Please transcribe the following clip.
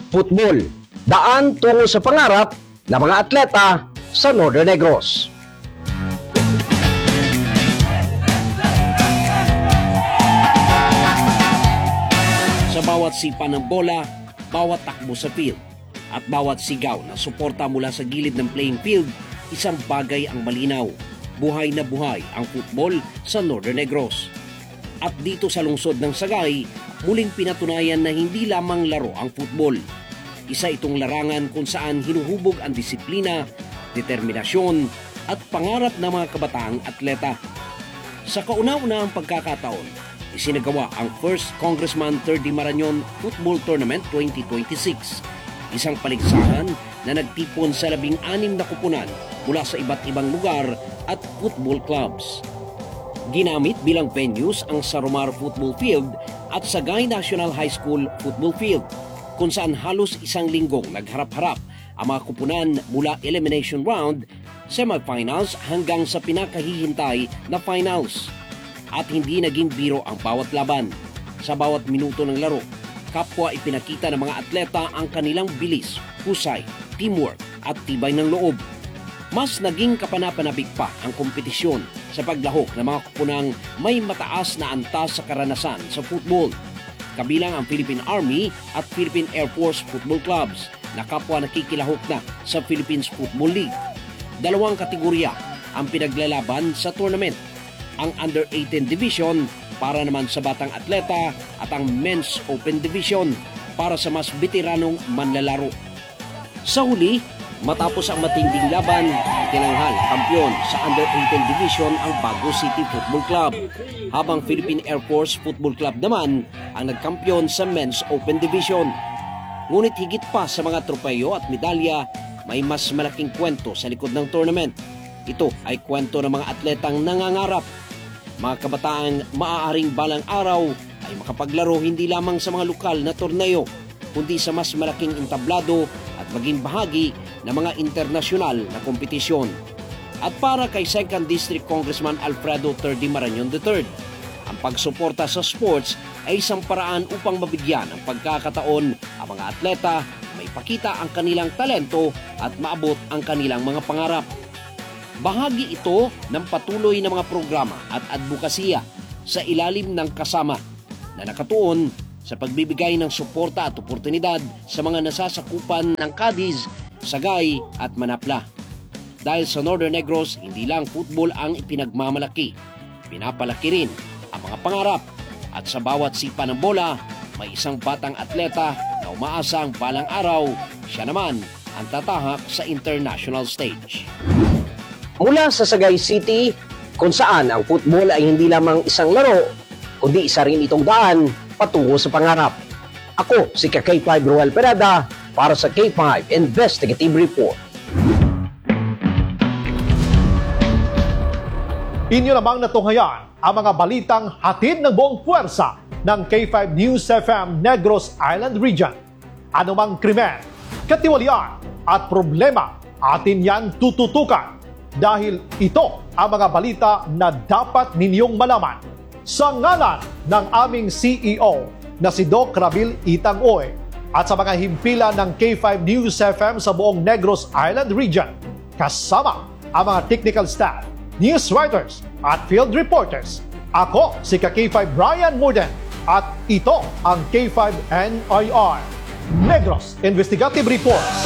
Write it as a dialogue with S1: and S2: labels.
S1: football. Daan tungo sa pangarap ng mga atleta sa Northern Negros.
S2: Sa bawat sipa ng bola, bawat takbo sa field, at bawat sigaw na suporta mula sa gilid ng playing field, isang bagay ang malinaw. Buhay na buhay ang football sa Northern Negros. At dito sa lungsod ng Sagay, muling pinatunayan na hindi lamang laro ang football. Isa itong larangan kung saan hinuhubog ang disiplina, determinasyon at pangarap ng mga kabataang atleta. Sa kauna-unahang pagkakataon, isinagawa ang First Congressman 3D Marañon Football Tournament 2026. Isang paligsahan na nagtipon sa 16 na kupunan mula sa iba't ibang lugar at football clubs. Ginamit bilang venues ang Saromar Football Field at Sagay National High School Football Field, kung saan halos isang linggong nagharap-harap ang mga kupunan mula elimination round, semifinals hanggang sa pinakahihintay na finals. At hindi naging biro ang bawat laban. Sa bawat minuto ng laro, kapwa ipinakita ng mga atleta ang kanilang bilis, husay, teamwork at tibay ng loob. Mas naging kapanapanabik pa ang kompetisyon sa paglahok ng mga kupunang may mataas na antas sa karanasan sa football. Kabilang ang Philippine Army at Philippine Air Force Football Clubs na kapwa nakikilahok na sa Philippines Football League. 2 kategorya ang pinaglalaban sa tournament. Ang Under-18 Division para naman sa batang atleta at ang Men's Open Division para sa mas veteranong manlalaro. Sa huli, matapos ang matinding laban, tinanghal kampiyon sa Under-18 Division ang Bago City Football Club, habang Philippine Air Force Football Club naman ang nagkampiyon sa Men's Open Division. Ngunit higit pa sa mga tropeyo at medalya, may mas malaking kwento sa likod ng tournament. Ito ay kwento ng mga atletang nangangarap, mga kabataang maaaring balang araw ay makapaglaro hindi lamang sa mga lokal na torneo, kundi sa mas malaking entablado at maging bahagi ng mga internasyonal na kompetisyon. At para kay 2nd District Congressman Alfredo 3D Marañon III, ang pagsuporta sa sports ay isang paraan upang mabigyan ng pagkakataon ang mga atleta may pakita ang kanilang talento at maabot ang kanilang mga pangarap. Bahagi ito ng patuloy na mga programa at advokasya sa ilalim ng Kasama na nakatuon sa pagbibigay ng suporta at oportunidad sa mga nasasakupan ng Cadiz, Sagay at Manapla. Dahil sa Northern Negros, hindi lang football ang ipinagmamalaki, pinapalaki rin ang mga pangarap, at sa bawat sipa ng bola, may isang batang atleta na umaasang balang araw, siya naman ang tatahak sa international stage.
S1: Mula sa Sagay City, kung saan ang football ay hindi lamang isang laro, kundi isa rin itong daan patungo sa pangarap. Ako si K5 Roel Pereda para sa K5 Investigative Report.
S3: Inyo namang natunghayan ang mga balitang hatid ng buong puwersa ng K5 News FM Negros Island Region. Anumang krimen, katiwalian at problema, atin yan tututukan. Dahil ito ang mga balita na dapat ninyong malaman. Sa ngalan ng aming CEO na si Doc Rabil Itang-Oy at sa mga himpilan ng K5 News FM sa buong Negros Island Region, kasama ang mga technical staff, news writers at field reporters, ako si K5 Brian Morden at ito ang K5 NIR Negros Investigative Reports.